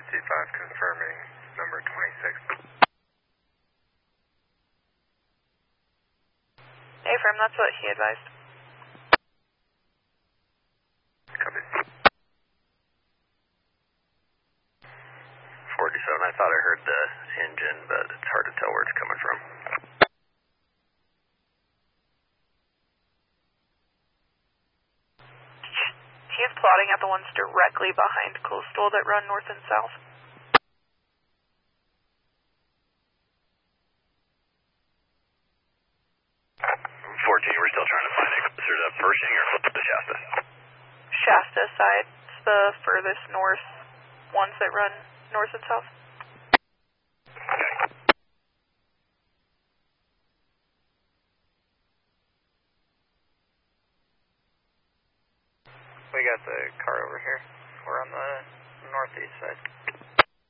C5 confirming number 26. Affirm, that's what he advised. Copy. 47, I thought I heard the engine, but it's hard to tell where it's coming from. He is plotting at the ones directly behind Coastal that run north and south. 14, we're still trying to find it. Is there a Pershing or the Shasta? Shasta side, it's the furthest north ones that run north and south. Okay. We got the car over here. We're on the northeast side.